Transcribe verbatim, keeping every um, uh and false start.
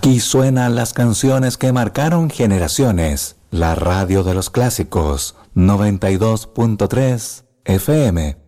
Aquí suenan las canciones que marcaron generaciones. La radio de los clásicos, noventa y dos punto tres F M.